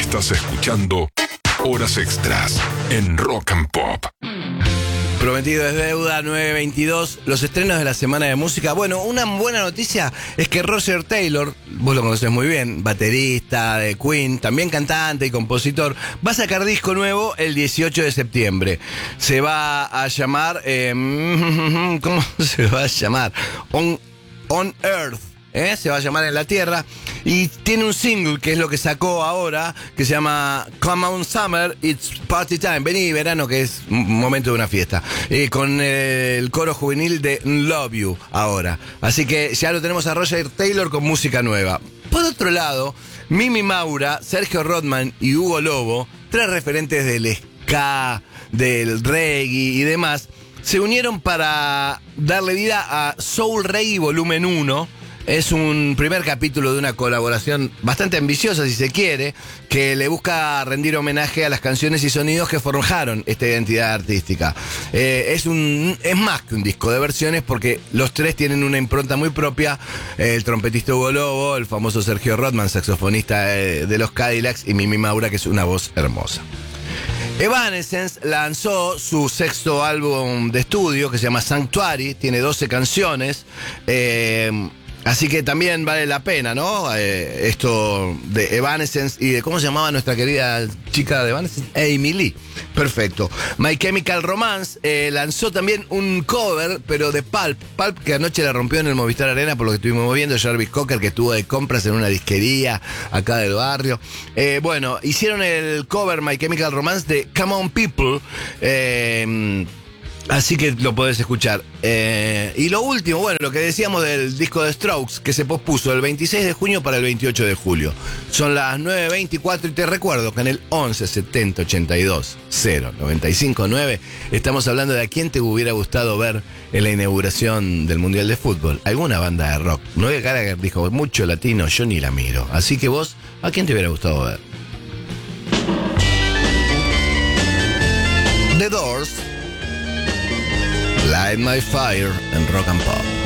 Estás escuchando Horas Extras en Rock and Pop. Prometido es deuda, 9:22, los estrenos de la semana de música. Bueno, una buena noticia es que Roger Taylor, vos lo conocés muy bien, baterista de Queen, también cantante y compositor, va a sacar disco nuevo el 18 de septiembre. Se va a llamar, ¿cómo se va a llamar? On Earth. Se va a llamar En la Tierra, y tiene un single que es lo que sacó ahora, que se llama Come On Summer, It's Party Time, vení verano, que es un momento de una fiesta, con el coro juvenil de Love You ahora. Así que ya lo tenemos a Roger Taylor con música nueva. Por otro lado, Mimi Maura, Sergio Rodman y Hugo Lobo, tres referentes del ska, del reggae y demás, se unieron para darle vida a Soul Reggae Volumen 1. Es un primer capítulo de una colaboración bastante ambiciosa, si se quiere, que le busca rendir homenaje a las canciones y sonidos que forjaron esta identidad artística. Es más que un disco de versiones, porque los tres tienen una impronta muy propia. El trompetista Hugo Lobo, el famoso Sergio Rodman, saxofonista de los Cadillacs, y Mimi Maura, que es una voz hermosa. Evanescence lanzó su sexto álbum de estudio, que se llama Sanctuary, tiene 12 canciones. Así que también vale la pena, ¿no? Esto de Evanescence y de cómo se llamaba nuestra querida chica de Evanescence, Amy Lee. Perfecto. My Chemical Romance lanzó también un cover, pero de Pulp, que anoche la rompió en el Movistar Arena, por lo que estuvimos viendo. Jarvis Cocker, que estuvo de compras en una disquería acá del barrio. Bueno, hicieron el cover My Chemical Romance de Come On People. Así que lo podés escuchar. Y lo último, bueno, lo que decíamos del disco de Strokes, que se pospuso del 26 de junio para el 28 de julio. Son las 9:24 y te recuerdo que en el 11 70 82 0 95 9 estamos hablando de a quién te hubiera gustado ver en la inauguración del Mundial de Fútbol. Alguna banda de rock. Noel Gallagher dijo, mucho latino, yo ni la miro. Así que vos, ¿a quién te hubiera gustado ver? The Doors, Light My Fire en Rock and Pop.